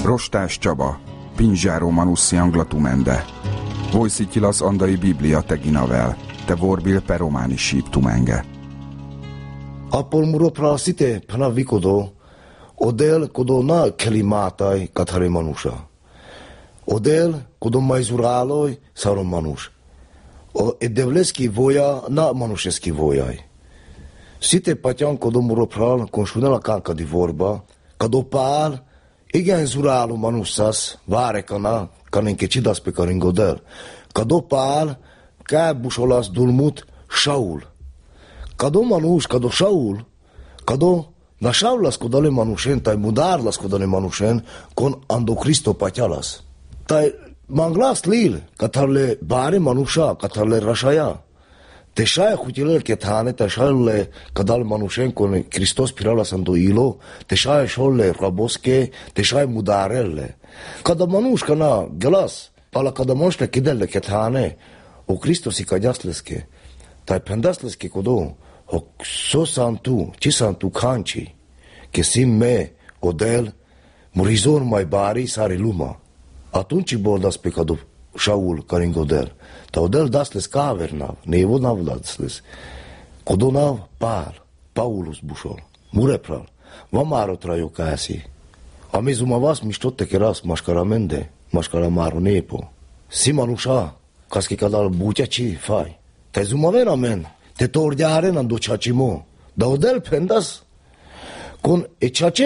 Rostás Csaba, Pinzsáró Manussi Anglatumende, Vojsitilas andai Biblia teginavel, te vorbil per románi síptumenge. Apol muro prasite pana vikodo, odel kodo na kelimátaj kathare manusa. Odel kodo majzuráloj szaron manus. O edevleski voja na manuseski vojaj. Site patyan kodo muro pral konsunela kankadi vorba, kado pál, igen zuráló manussas, várekana, kaninke csidasz pe karingodel. Kado pál, kár busolas dulmut, Saul. Kado manus, kado Saul, kado na Saul las kodale manusen, taj mudar las kodale manusen, kon ando Kristo patyalas. Taj manglas lil, katarle bare manusa, katarle rasaya. Te šaja hutile kethane, te šaja kadal manusen kon Kristos piralas ando ilo, te šaja šolle raboske, te šaja mudarelle. Kada manus kana gelas, pala kada manusle kidelle kethane, o Kristos ikadjasleske, taj pendasleske kodo, o so santu, ci santu kanci, ke sim me odel, murizon mai bari sari luma. Atunci bordas pe kado Saul karingodel. Ta odel dasles kavernav, nevo navladasles. Kodonav Pál, Paulus busol, murepral, vamárotra jó kászi. Amizuma vas mistotte keras maskaramende, maskaramaro népo. Simanusa, kaszki kadal bútyacsi faj. Te zuma veramen, te torgyáren ando csacsimo. Da odel pendas, kon e csacsem